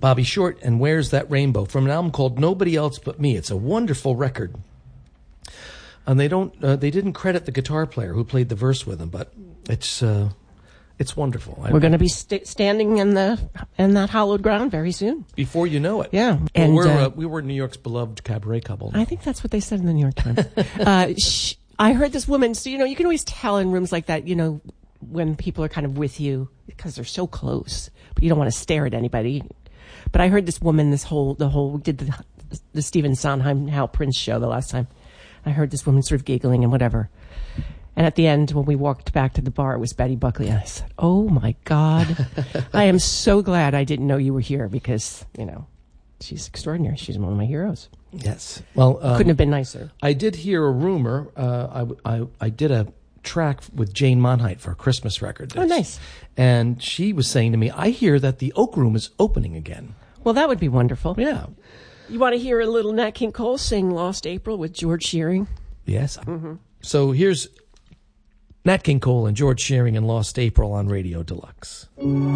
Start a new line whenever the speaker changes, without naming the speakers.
Bobby Short and Where's That Rainbow from an album called Nobody Else But Me. It's a wonderful record. And they didn't credit the guitar player who played the verse with him, but it's wonderful.
We're going to be standing in that hallowed ground very soon.
Before you know it.
Yeah.
Well,
And
we were New York's beloved cabaret couple.
I think that's what they said in the New York Times. I heard this woman, so, you can always tell in rooms like that, when people are kind of with you because they're so close, but you don't want to stare at anybody. But I heard this woman, we did the Stephen Sondheim Hal Prince show the last time. I heard this woman sort of giggling and whatever. And at the end, when we walked back to the bar, it was Betty Buckley. And I said, oh, my God. I am so glad I didn't know you were here because, she's extraordinary. She's one of my heroes.
Yes. Well,
couldn't have been nicer.
I did hear a rumor. I did a track with Jane Monheit for a Christmas record.
Oh, nice.
And she was saying to me, I hear that the Oak Room is opening again.
Well, that would be wonderful.
Yeah.
You want to hear a little Nat King Cole sing Lost April with George Shearing?
Yes. Mm-hmm. So here's Nat King Cole and George Shearing and Lost April on Radio Deluxe.